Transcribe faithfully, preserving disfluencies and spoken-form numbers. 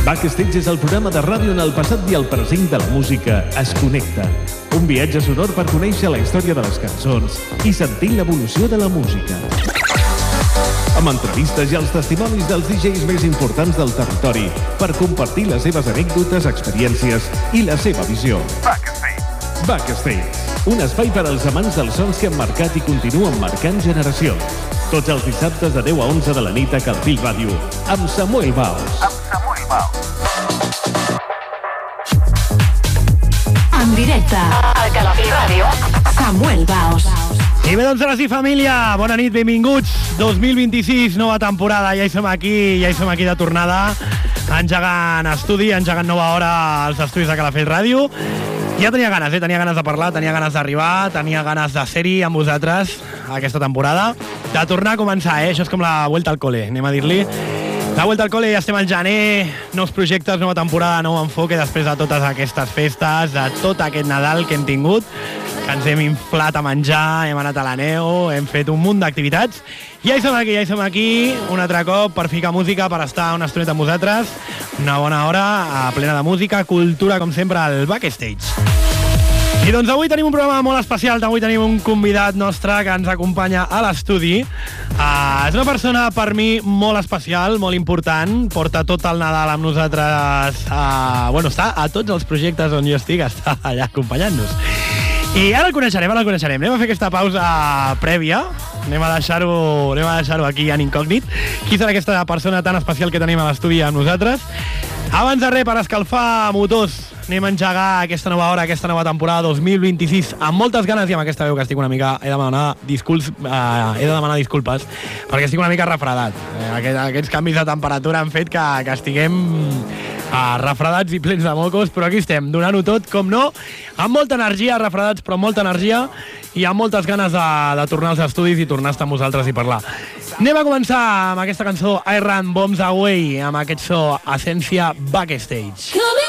Backstage és el programa de ràdio on el passat i el present de la música es connecten. Un viatge sonor per conèixer la història de les cançons i sentir l'evolució de la música. Amb entrevistes i els testimonis dels D Js més importants del territori per compartir les seves anècdotes, experiències i la seva visió. Backstage. Backstage. Un espai per als amants dels sons que han marcat i continuen marcant generacions. Tots els dissabtes de deu a onze de la nit a Calafell Ràdio, amb Samuel Baus. Amb Samuel Baus. En directe a Calafell Ràdio, Samuel Baus. I bé, doncs ara sí, família, bona nit, benvinguts. dos mil vint-i-sis, nova temporada, ja hi som aquí, ja hi som aquí de tornada, engegant estudi, engegant nova hora als estudis de Calafell Ràdio. Ja tenia ganes, eh? Tenia ganes de parlar, tenia ganes d'arribar, tenia ganes de ser-hi amb vosaltres aquesta temporada, de tornar a començar, eh? Això és com la vuelta al cole, anem a dir-li. La vuelta al cole, ja estem al gener, nous projectes, nova temporada, nou enfoque, després de totes aquestes festes, de tot aquest Nadal que hem tingut, que ens hem inflat a menjar, hem anat a la neu, hem fet un munt d'activitats. Ja hi som aquí, ja hi som aquí, un altre cop per ficar música, per estar una estoneta amb vosaltres, una bona hora plena de música, cultura, com sempre, al Backstage. I doncs avui tenim un programa molt especial, avui tenim un convidat nostre que ens acompanya a l'estudi. Uh, és una persona per mi molt especial, molt important, porta tot el Nadal amb nosaltres, uh, bueno, està a tots els projectes on jo estic, està allà acompanyant-nos. I ara el coneixerem, ara el coneixerem. Anem a fer aquesta pausa prèvia, anem a deixar-ho anem a deixar-ho aquí en incògnit. Qui serà aquesta persona tan especial que tenim a l'estudi amb nosaltres? Abans de res, per escalfar motors, anem a engegar aquesta nova hora, aquesta nova temporada dos mil vint-i-sis, amb moltes ganes i amb aquesta veu que estic una mica... He de demanar, disculps, uh, he de demanar disculpes, perquè estic una mica refredat. Eh, aquest, aquests canvis de temperatura han fet que, que estiguem uh, refredats i plens de mocos, però aquí estem, donant-ho tot, com no, amb molta energia, refredats, però amb molta energia, i amb moltes ganes de, de tornar als estudis i tornar a estar amb vosaltres i parlar. Anem a començar amb aquesta cançó I Ran Bombs Away, amb aquest so Essència Backstage.